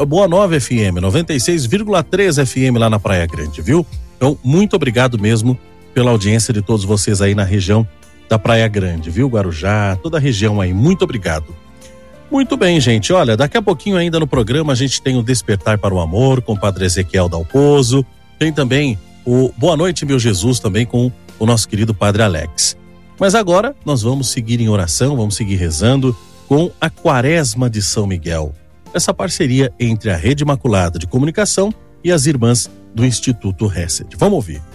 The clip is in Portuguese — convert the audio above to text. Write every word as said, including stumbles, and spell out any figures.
Boa Nova F M, noventa e seis vírgula três F M lá na Praia Grande, viu? Então, muito obrigado mesmo pela audiência de todos vocês aí na região da Praia Grande, viu? Guarujá, toda a região aí, muito obrigado. Muito bem, gente, olha, daqui a pouquinho ainda no programa a gente tem o Despertar para o Amor com o Padre Ezequiel Dalpozo, tem também o Boa Noite, Meu Jesus, também com o nosso querido Padre Alex. Mas agora nós vamos seguir em oração, vamos seguir rezando com a Quaresma de São Miguel. Essa parceria entre a Rede Imaculada de Comunicação e as irmãs do Instituto Hesed. Vamos ouvir.